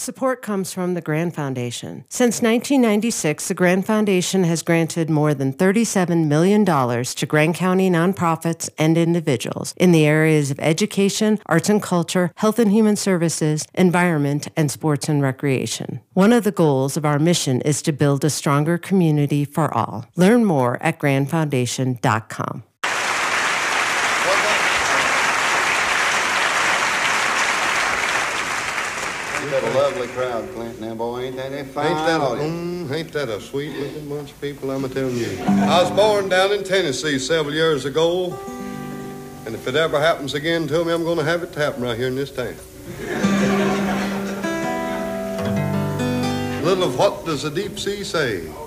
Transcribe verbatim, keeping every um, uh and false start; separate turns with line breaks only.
Support comes from the Grand Foundation. Since nineteen ninety-six, the Grand Foundation has granted more than thirty-seven million dollars to Grand County nonprofits and individuals in the areas of education, arts and culture, health and human services, environment, and sports and recreation. One of the goals of our mission is to build a stronger community for all. Learn more at grand foundation dot com.
Got a lovely crowd, Clinton, now, boy. Ain't that a fine
Ain't that a,
audience?
mm, ain't that a sweet-looking bunch of people, I'm a-telling you. I was born down in Tennessee several years ago, and if it ever happens again to me, I'm going to have it happen right here in this town. Little of what does the deep sea say?